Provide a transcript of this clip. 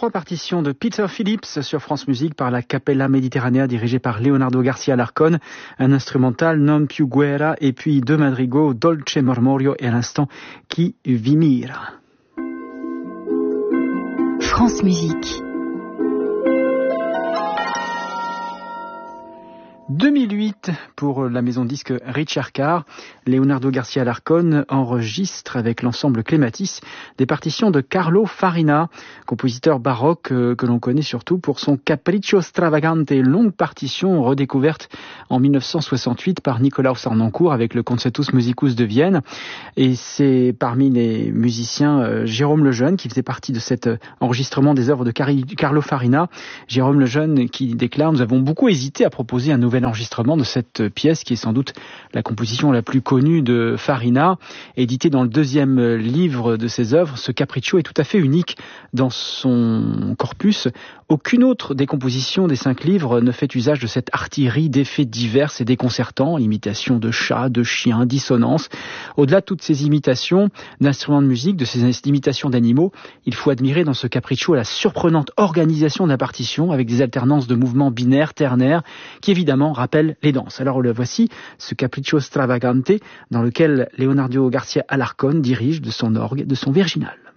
3 partitions de Peter Phillips sur France Musique par la Capella Mediterranea dirigée par Leonardo Garcia Alarcón, un instrumental Non più guerra et puis 2 madrigaux Dolce Mormorio et à l'instant Chi vi mira. France Musique. 2008 pour la maison disque Richard Carr. Leonardo Garcia Alarcón enregistre avec l'ensemble Clematis des partitions de Carlo Farina, compositeur baroque que l'on connaît surtout pour son Capriccio Stravagante, longue partition redécouverte en 1968 par Nikolaus Harnoncourt avec le Concertus Musicus de Vienne. Et c'est parmi les musiciens Jérôme Lejeune qui faisait partie de cet enregistrement des œuvres de Carlo Farina. Jérôme Lejeune qui déclare: nous avons beaucoup hésité à proposer un nouvel enregistrement de cette pièce qui est sans doute la composition la plus connue de Farina. Édité dans le 2e livre de ses œuvres, ce Capriccio est tout à fait unique dans son corpus. Aucune autre des compositions des 5 livres ne fait usage de cette artillerie d'effets divers et déconcertants, imitations de chats, de chiens, dissonances. Au-delà de toutes ces imitations d'instruments de musique, de ces imitations d'animaux, il faut admirer dans ce Capriccio la surprenante organisation de la partition avec des alternances de mouvements binaires, ternaires, qui évidemment rappellent les danses. Alors le voici, ce Capriccio Stravagante, dans lequel Leonardo Garcia Alarcón dirige de son orgue, de son virginal.